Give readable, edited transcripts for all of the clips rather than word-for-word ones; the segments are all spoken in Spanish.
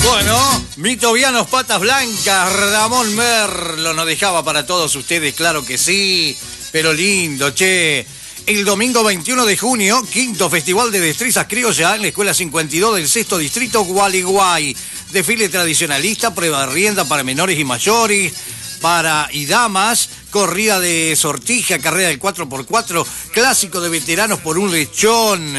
Bueno, Mitovianos Patas Blancas, Ramón Merlo nos dejaba para todos ustedes, claro que sí, pero lindo, che. El domingo 21 de junio, quinto Festival de Destrezas Criollas en la Escuela 52 del Sexto Distrito Gualeguay. Desfile tradicionalista, prueba de rienda para menores y mayores, para y damas, corrida de sortija, carrera del 4x4, clásico de veteranos por un lechón,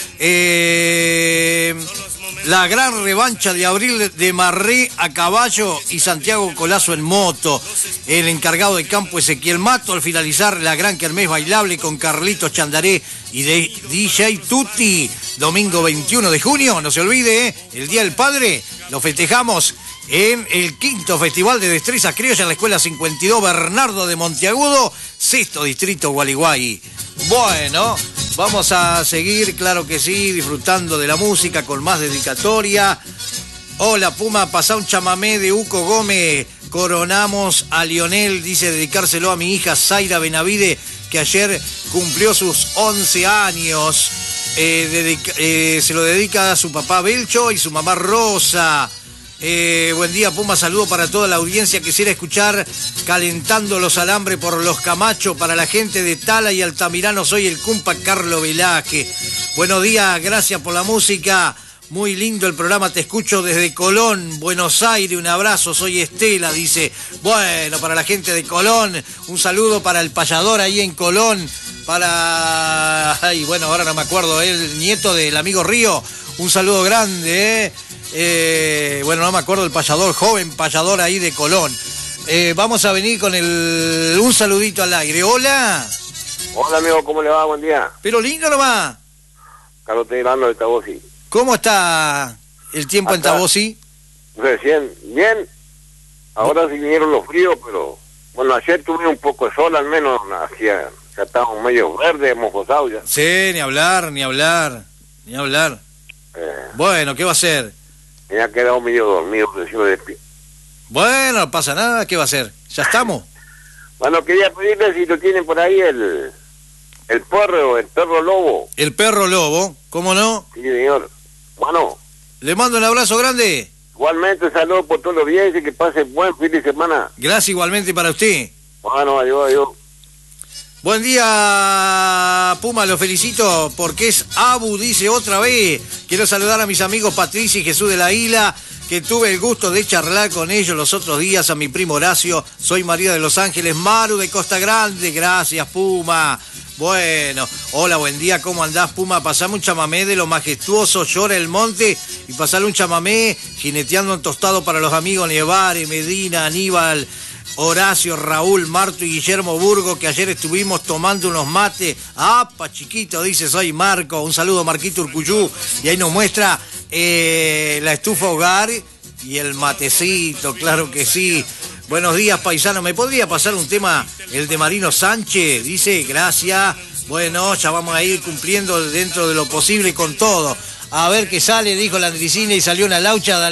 la gran revancha de Abril de Marré a caballo y Santiago Colazo en moto. El encargado de campo Ezequiel Mato, al finalizar la gran kermés bailable con Carlitos Chandaré y de DJ Tutti. Domingo 21 de junio, no se olvide, el Día del Padre, lo festejamos en el quinto Festival de Destrezas Criollas en la Escuela 52 Bernardo de Monteagudo, Sexto Distrito Gualeguay. Bueno, vamos a seguir, claro que sí, disfrutando de la música con más dedicatoria. Hola Puma, pasá un chamamé de Uco Gómez. Coronamos a Lionel, dice dedicárselo a mi hija Zaira Benavide, que ayer cumplió sus 11 años. Se lo dedica a su papá Belcho y su mamá Rosa. Buen día Puma, saludo para toda la audiencia. Quisiera escuchar Calentando los Alambres por los Camacho para la gente de Tala y Altamirano. Soy el cumpa Carlos Velázquez. Buenos días, gracias por la música. Muy lindo el programa, te escucho desde Colón, Buenos Aires. Un abrazo, soy Estela, dice. Bueno, para la gente de Colón, un saludo para el payador ahí en Colón. Para... Ay, bueno, ahora no me acuerdo, el nieto del amigo Río. Un saludo grande, bueno, no me acuerdo, el payador, joven payador ahí de Colón. Vamos a venir con un saludito al aire. Hola. Hola amigo, ¿cómo le va? Buen día. Pero lindo nomás. Carlos Tegrano de Tabosi. ¿Cómo está el tiempo acá en Tabosi? Recién, bien. Ahora sí vinieron los fríos, pero bueno, ayer tuve un poco de sol, al menos ya estábamos medio verdes, mojosados ya. Sí, ni hablar. Bueno, ¿qué va a hacer? Me ha quedado medio dormido, recién de pie. Bueno, no pasa nada, ¿qué va a hacer? ¿Ya estamos? Bueno, quería pedirle si lo tienen por ahí el perro lobo. El perro lobo, ¿cómo no? Sí, señor. Bueno. Le mando un abrazo grande. Igualmente, saludos por todo lo bien y que pase buen fin de semana. Gracias igualmente para usted. Bueno, adiós. Buen día, Puma, lo felicito porque es Abu, dice otra vez. Quiero saludar a mis amigos Patricia y Jesús de la Isla, que tuve el gusto de charlar con ellos los otros días, a mi primo Horacio. Soy María de Los Ángeles, Maru de Costa Grande. Gracias, Puma. Bueno, hola, buen día, ¿cómo andás, Puma? Pasame un chamamé de lo majestuoso, Llora el Monte, y pasale un chamamé jineteando en tostado para los amigos Nevare, Medina, Aníbal, Horacio, Raúl, Marto y Guillermo Burgo, que ayer estuvimos tomando unos mates. ¡Apa, chiquito! Dice, soy Marco. Un saludo, Marquito Urcuyú. Y ahí nos muestra la estufa hogar y el matecito, claro que sí. Buenos días, paisano. ¿Me podría pasar un tema, el de Marino Sánchez? Dice, gracias. Bueno, ya vamos a ir cumpliendo dentro de lo posible con todo. A ver qué sale, dijo la Andricina, y salió una laucha.